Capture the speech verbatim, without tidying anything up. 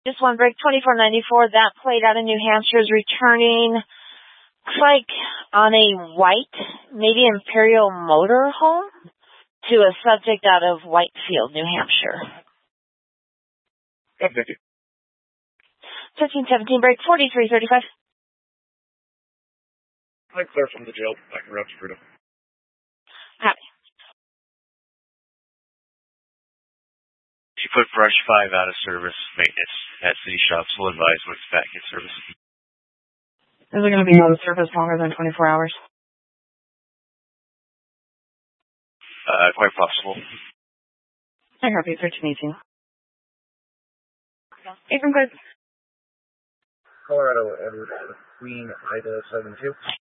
Just one break, twenty-four ninety-four. That played out in New Hampshire is returning. Looks like on a white, maybe Imperial motorhome to a subject out of Whitefield, New Hampshire. Oh, thank you. fifteen seventeen break, forty-three thirty-five. I clear from the jail. Back around to Freedom. Copy. She put Brush five out of service maintenance at City Shops. Will advise when it's back in service. Is it going to be on service longer than twenty-four hours? Uh, quite possible. I copy, thirteen eighteen. Even good. Colorado Edward Queen Ida seven two.